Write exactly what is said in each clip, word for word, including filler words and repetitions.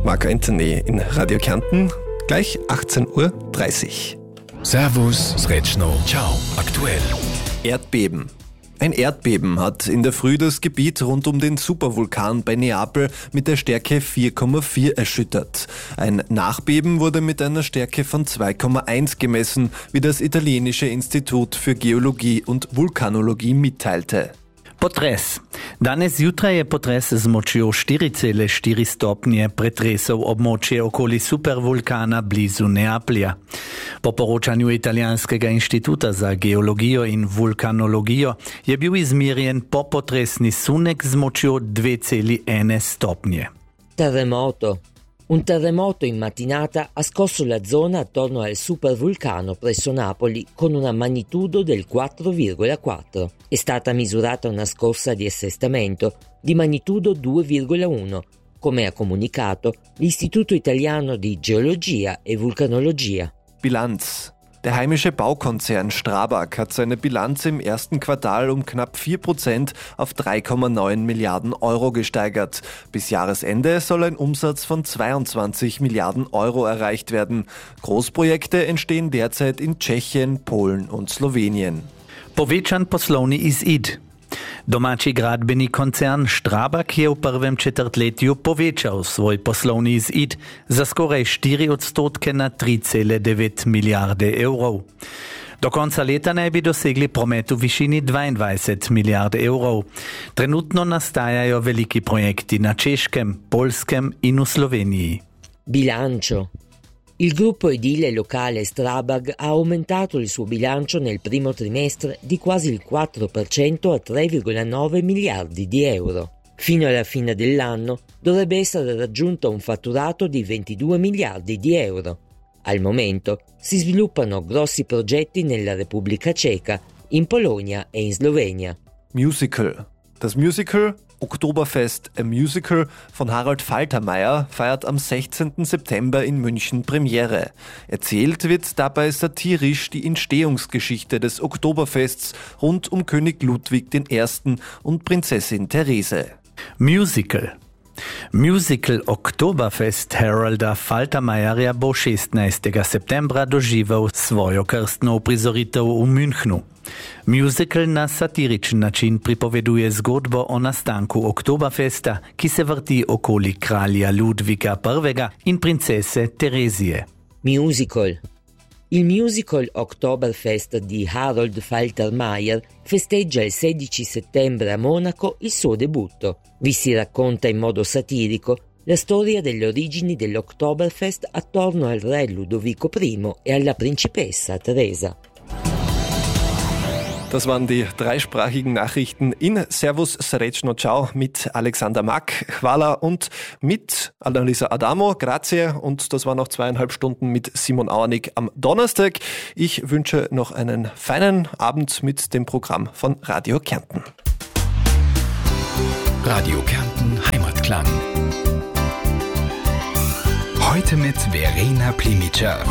Marc Anthony in Radio Kärnten, gleich achtzehn Uhr dreißig. Servus, Sretschno, ciao, aktuell. Erdbeben. Ein Erdbeben hat in der Früh das Gebiet rund um den Supervulkan bei Neapel mit der Stärke vier Komma vier erschüttert. Ein Nachbeben wurde mit einer Stärke von zwei Komma eins gemessen, wie das italienische Institut für Geologie und Vulkanologie mitteilte. Potres. Danes jutraj je potres zmočil štiri cele štiri stopnje pretresov območje okoli supervulkana blizu Neaplja. Po poročanju Italijanskega inštituta za geologijo in vulkanologijo je bil izmerjen popotresni sunek z močjo dve cele ena stopnje. Terremoto. Un terremoto in mattinata ha scosso la zona attorno al supervulcano presso Napoli con una magnitudo del quattro virgola quattro. È stata misurata una scossa di assestamento di magnitudo due virgola uno, come ha comunicato l'Istituto Italiano di Geologia e Vulkanologia. Bilanz. Der heimische Baukonzern Strabag hat seine Bilanz im ersten Quartal um knapp vier Prozent auf drei Komma neun Milliarden Euro gesteigert. Bis Jahresende soll ein Umsatz von zweiundzwanzig Milliarden Euro erreicht werden. Großprojekte entstehen derzeit in Tschechien, Polen und Slowenien. Povečan poslovni izid. Domači gradbeni koncern Strabag je v prvem četrtletju povečal svoj poslovni izid za skoraj štiri odstotke na tri cele devet milijarde evrov. Do konca leta naj bi dosegli promet v višini dvaindvajset milijard evrov. Trenutno nastajajo veliki projekti na Češkem, Poljskem in v Sloveniji. Bilancio. Il gruppo edile locale Strabag ha aumentato il suo bilancio nel primo trimestre di quasi il quattro per cento a tre virgola nove miliardi di euro. Fino alla fine dell'anno dovrebbe essere raggiunto un fatturato di ventidue miliardi di euro. Al momento si sviluppano grossi progetti nella Repubblica Ceca, in Polonia e in Slovenia. Musical. Das Musical Oktoberfest A Musical von Harald Faltermeier feiert am sechzehnten September in München Premiere. Erzählt wird dabei satirisch die Entstehungsgeschichte des Oktoberfests rund um König Ludwig der Erste und Prinzessin Therese. Musical. Musical Oktoberfest Haralda Faltermeierja bo šestnajstega septembra doživel svojo krstno uprizoritev v Münchnu. Musical na satiričen način pripoveduje zgodbo o nastanku Oktoberfesta, ki se vrti okoli kralja Ludviga prvega in princese Terezije. Musical. Il musical Oktoberfest di Harold Faltermeyer festeggia il sedici settembre a Monaco il suo debutto. Vi si racconta in modo satirico la storia delle origini dell'Oktoberfest attorno al re Ludovico primo e alla principessa Teresa. Das waren die dreisprachigen Nachrichten in Servus Srečno Ciao mit Alexander Mack, Hvala und mit Annalisa Adamo, Grazie, und das waren noch zweieinhalb Stunden mit Simon Auernig am Donnerstag. Ich wünsche noch einen feinen Abend mit dem Programm von Radio Kärnten. Radio Kärnten Heimatklang. Heute mit Verena Plimica.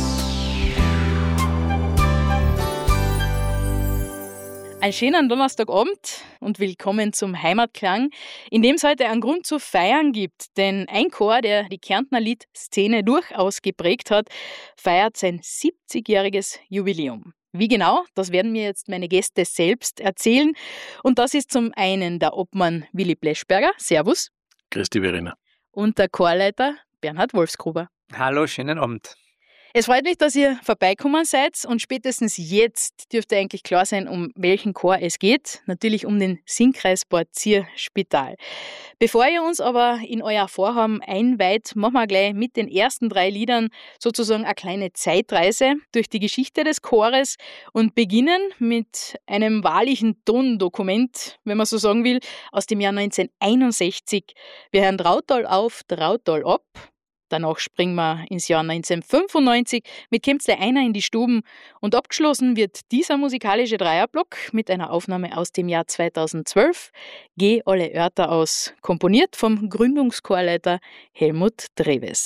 Einen schönen Donnerstagabend und willkommen zum Heimatklang, in dem es heute einen Grund zu feiern gibt. Denn ein Chor, der die Kärntner Liedszene durchaus geprägt hat, feiert sein siebzigjähriges Jubiläum. Wie genau, das werden mir jetzt meine Gäste selbst erzählen. Und das ist zum einen der Obmann Willi Bleschberger. Servus. Grüß dich, Verena. Und der Chorleiter Bernhard Wolfsgruber. Hallo, schönen Abend. Es freut mich, dass ihr vorbeikommen seid, und spätestens jetzt dürfte eigentlich klar sein, um welchen Chor es geht. Natürlich um den Singkreis Bad Zierspital. Bevor ihr uns aber in euer Vorhaben einweiht, machen wir gleich mit den ersten drei Liedern sozusagen eine kleine Zeitreise durch die Geschichte des Chores und beginnen mit einem wahrlichen Tondokument, wenn man so sagen will, aus dem Jahr neunzehnhunderteinundsechzig. Wir hören Trautal auf, Trautal ab. Danach springen wir ins Jahr neunzehnhundertfünfundneunzig mit Kemzle einer in die Stuben, und abgeschlossen wird dieser musikalische Dreierblock mit einer Aufnahme aus dem Jahr zweitausendzwölf, Geh alle Örter aus, komponiert vom Gründungschorleiter Helmut Treves.